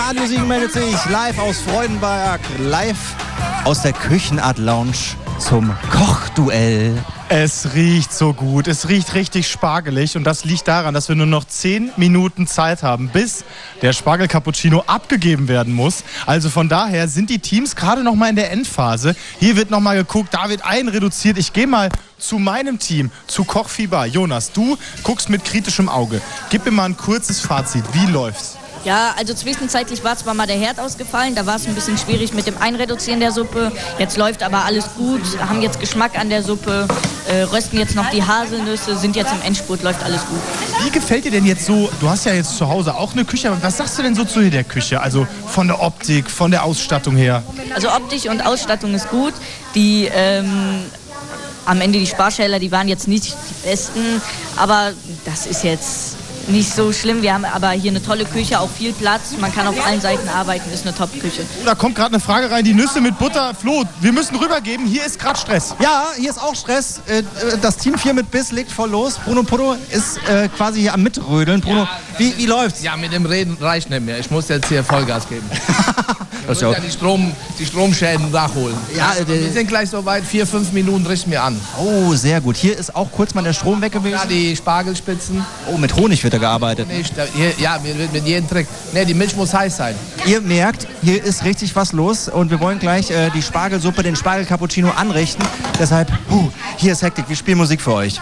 Radio Siegen meldet sich live aus Freudenberg, live aus der Küchenart Lounge zum Kochduell. Es riecht so gut, es riecht richtig spargelig und das liegt daran, dass wir nur noch 10 Minuten Zeit haben, bis der Spargel-Cappuccino abgegeben werden muss. Also von daher sind die Teams gerade noch mal in der Endphase. Hier wird noch mal geguckt, da wird ein reduziert. Ich gehe mal zu meinem Team, zu Kochfieber. Jonas, du guckst mit kritischem Auge. Gib mir mal ein kurzes Fazit, wie läuft's? Ja, also zwischenzeitlich war zwar mal der Herd ausgefallen, da war es ein bisschen schwierig mit dem Einreduzieren der Suppe. Jetzt läuft aber alles gut, haben jetzt Geschmack an der Suppe, rösten jetzt noch die Haselnüsse, sind jetzt im Endspurt, läuft alles gut. Wie gefällt dir denn jetzt so, du hast ja jetzt zu Hause auch eine Küche, aber was sagst du denn so zu der Küche? Also von der Optik, von der Ausstattung her? Also Optik und Ausstattung ist gut, die am Ende die Sparschäler, die waren jetzt nicht die besten, aber das ist jetzt nicht so schlimm. Wir haben aber hier eine tolle Küche, auch viel Platz. Man kann auf allen Seiten arbeiten, ist eine Top-Küche. Da kommt gerade eine Frage rein, die Nüsse mit Butter. Flo, wir müssen rübergeben, hier ist gerade Stress. Ja, hier ist auch Stress. Das Team 4 mit Biss legt voll los. Bruno Puddo ist quasi hier am Mitrödeln. Bruno, wie läuft's? Ja, mit dem Reden reicht nicht mehr. Ich muss jetzt hier Vollgas geben. Ich muss ja die Stromschäden nachholen. Ja, wir sind gleich soweit. 4-5 Minuten richten wir an. Oh, sehr gut. Hier ist auch kurz mal der Strom weg gewesen. Ja, die Spargelspitzen. Oh, mit Honig wird da gearbeitet. Nicht, ja, mit jedem Trick. Ne, die Milch muss heiß sein. Ihr merkt, hier ist richtig was los und wir wollen gleich die Spargelsuppe, den Spargel-Cappuccino anrichten. Deshalb, hier ist Hektik. Wir spielen Musik für euch.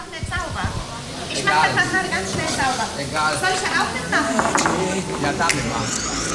Ich mache das gerade ganz schnell sauber. Egal. Soll ich dann auch mitmachen? Ja, darf ich machen.